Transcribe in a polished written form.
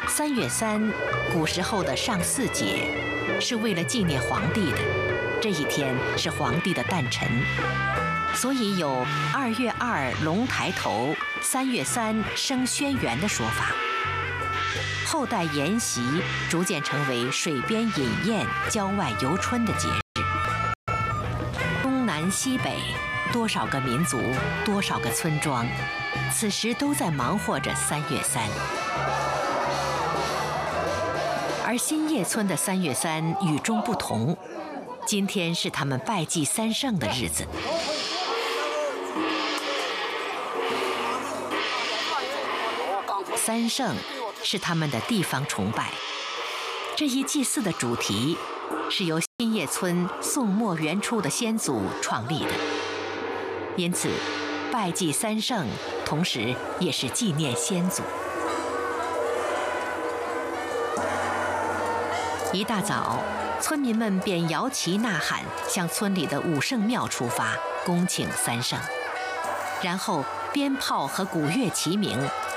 3月3，古时候的上巳节，是为了纪念皇帝的。这一天是皇帝的诞辰，所以有2月2龙抬头，3月3升轩辕的说法。后代沿袭，逐渐成为水边饮宴、郊外游春的节日。东南西北，多少个民族，多少个村庄，此时都在忙活着3月3。而新叶村的3月3与众不同，今天是他们拜祭三圣的日子。三圣是他们的地方崇拜。这一祭祀的主题是由新叶村宋末元初的先祖创立的，因此拜祭三圣，同时也是纪念先祖。一大早，村民们便摇旗呐喊，向村里的武圣庙出发，恭请三圣。然后鞭炮和鼓乐齐鸣，